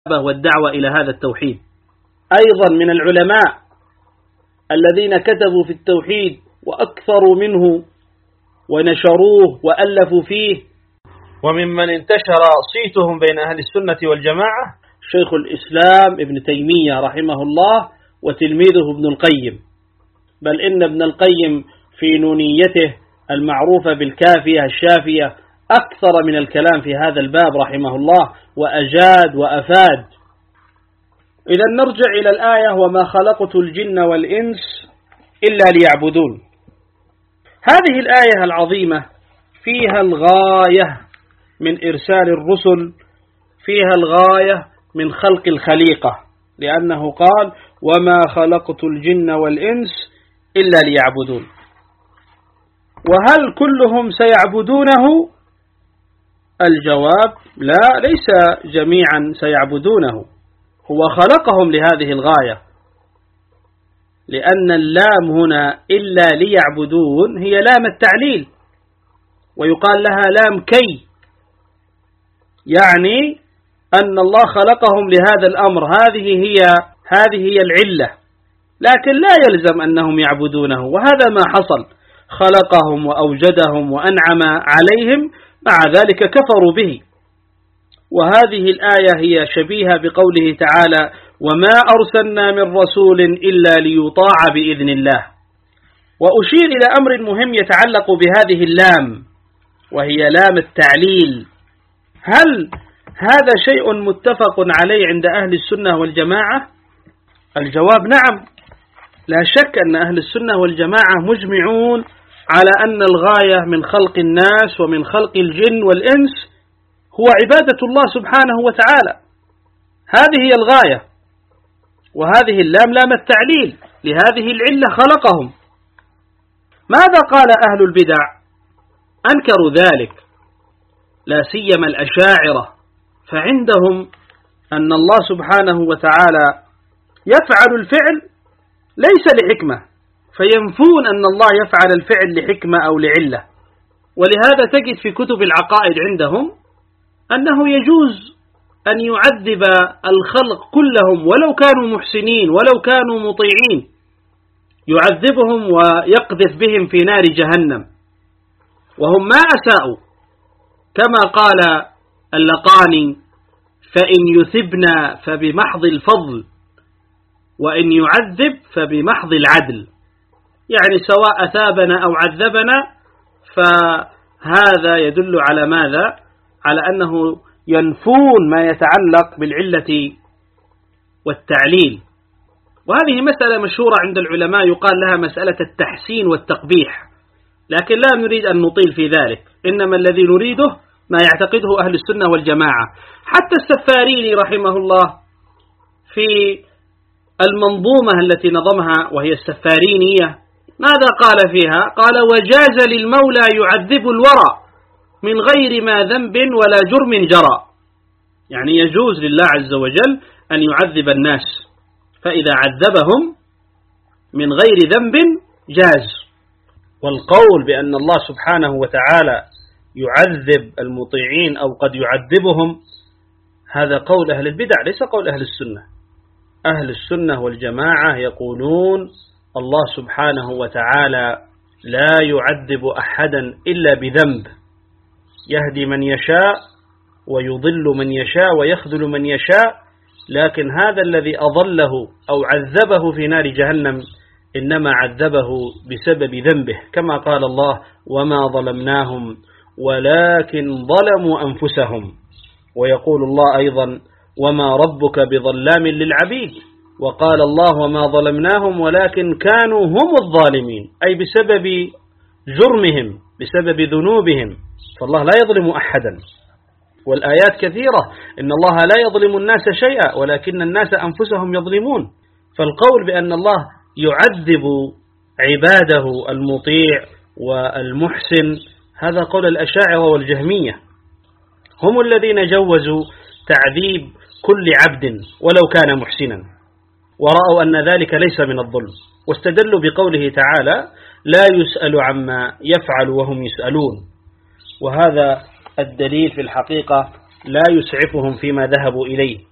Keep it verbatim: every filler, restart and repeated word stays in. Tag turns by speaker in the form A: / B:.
A: والدعوة إلى هذا التوحيد. أيضا من العلماء الذين كتبوا في التوحيد وأكثروا منه ونشروه وألفوا فيه، وممن انتشر صيتهم بين أهل السنة والجماعة شيخ الإسلام ابن تيمية رحمه الله وتلميذه ابن القيم، بل إن ابن القيم في نونيته المعروفة بالكافية الشافية أكثر من الكلام في هذا الباب رحمه الله، وأجاد وأفاد. إذا نرجع إلى الآية: وما خلقت الجن والإنس إلا ليعبدون. هذه الآية العظيمة فيها الغاية من إرسال الرسل، فيها الغاية من خلق الخليقة، لأنه قال: وما خلقت الجن والإنس إلا ليعبدون. وهل كلهم سيعبدونه؟ الجواب: لا، ليس جميعا سيعبدونه، هو خلقهم لهذه الغاية، لأن اللام هنا إلا ليعبدون هي لام التعليل، ويقال لها لام كي، يعني أن الله خلقهم لهذا الأمر، هذه هي هذه هي العلة، لكن لا يلزم أنهم يعبدونه، وهذا ما حصل، خلقهم وأوجدهم وأنعم عليهم، مع ذلك كفروا به. وهذه الآية هي شبيهة بقوله تعالى: وما أرسلنا من رسول إلا ليطاع بإذن الله. وأشير إلى أمر مهم يتعلق بهذه اللام، وهي لام التعليل. هل هذا شيء متفق عليه عند أهل السنة والجماعة؟ الجواب: نعم، لا شك أن أهل السنة والجماعة مجمعون على أن الغاية من خلق الناس ومن خلق الجن والإنس هو عبادة الله سبحانه وتعالى، هذه هي الغاية. وهذه اللام لام التعليل، لهذه العلة خلقهم. ماذا قال أهل البدع؟ أنكروا ذلك، لا سيما الأشاعرة، فعندهم أن الله سبحانه وتعالى يفعل الفعل ليس لحكمة، فينفون أن الله يفعل الفعل لحكمة أو لعلة. ولهذا تجد في كتب العقائد عندهم أنه يجوز أن يعذب الخلق كلهم ولو كانوا محسنين ولو كانوا مطيعين، يعذبهم ويقذف بهم في نار جهنم وهم ما أساءوا، كما قال اللقاني: فإن يثبنا فبمحض الفضل وإن يعذب فبمحض العدل. يعني سواء أثابنا أو عذبنا، فهذا يدل على ماذا؟ على أنه ينفون ما يتعلق بالعلة والتعليل. وهذه مسألة مشهورة عند العلماء يقال لها مسألة التحسين والتقبيح، لكن لا نريد أن نطيل في ذلك، إنما الذي نريده ما يعتقده أهل السنة والجماعة. حتى السفاريني رحمه الله في المنظومة التي نظمها وهي السفارينية ماذا قال فيها؟ قال: وجاز للمولى يعذب الورى من غير ما ذنب ولا جرم جرى. يعني يجوز لله عز وجل أن يعذب الناس، فإذا عذبهم من غير ذنب جاز. والقول بأن الله سبحانه وتعالى يعذب المطيعين أو قد يعذبهم هذا قول أهل البدع، ليس قول أهل السنة. أهل السنة والجماعة يقولون الله سبحانه وتعالى لا يعذب أحدا إلا بذنب، يهدي من يشاء ويضل من يشاء ويخذل من يشاء، لكن هذا الذي أضله أو عذبه في نار جهنم إنما عذبه بسبب ذنبه، كما قال الله: وما ظلمناهم ولكن ظلموا أنفسهم. ويقول الله أيضا: وما ربك بظلام للعبيد. وقال الله: وما ظلمناهم ولكن كانوا هم الظالمين، أي بسبب جرمهم، بسبب ذنوبهم، فالله لا يظلم أحدا. والآيات كثيرة: إن الله لا يظلم الناس شيئا ولكن الناس أنفسهم يظلمون. فالقول بأن الله يعذب عباده المطيع والمحسن هذا قول الأشاعرة والجهمية، هم الذين جوزوا تعذيب كل عبد ولو كان محسنا، ورأوا أن ذلك ليس من الظلم، واستدلوا بقوله تعالى: لا يسأل عما يفعل وهم يسألون. وهذا الدليل في الحقيقة لا يسعفهم فيما ذهبوا إليه،